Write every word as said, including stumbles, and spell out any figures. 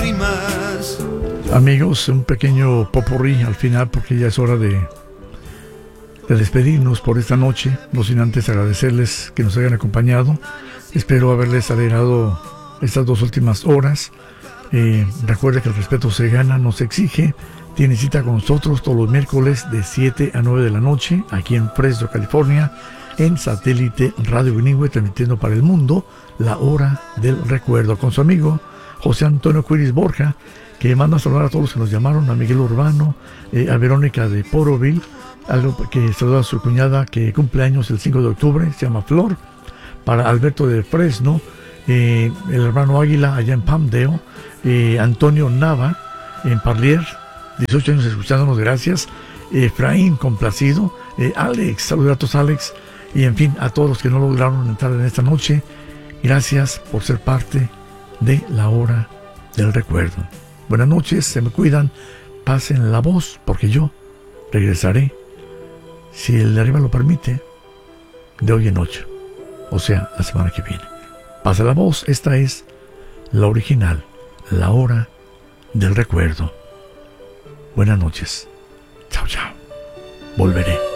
lágrimas. Amigos, un pequeño popurrí al final porque ya es hora de, de despedirnos por esta noche, no sin antes agradecerles que nos hayan acompañado. Espero haberles alegrado estas dos últimas horas. Eh, recuerde que el respeto se gana, no se exige. Tiene cita con nosotros todos los miércoles de siete a nueve de la noche aquí en Fresno, California, en Satélite Radio Bilingüe, transmitiendo para el mundo La Hora del Recuerdo con su amigo José Antonio Cuiris Borja, que manda a saludar a todos los que nos llamaron, a Miguel Urbano, eh, a Verónica de Poroville, algo que saluda a su cuñada que cumple años el cinco de octubre, se llama Flor, para Alberto de Fresno, eh, el hermano Águila allá en Palmdale, eh, Antonio Nava en Parlier, dieciocho años escuchándonos, gracias, Efraín complacido, eh, Alex, saludos a Alex, y en fin, a todos los que no lograron entrar en esta noche, gracias por ser parte de La Hora del Recuerdo. Buenas noches, se me cuidan, pasen la voz, porque yo regresaré, si el de arriba lo permite, de hoy en ocho, o sea, la semana que viene. Pase la voz, esta es la original, La Hora del Recuerdo. Buenas noches, chao chao, volveré.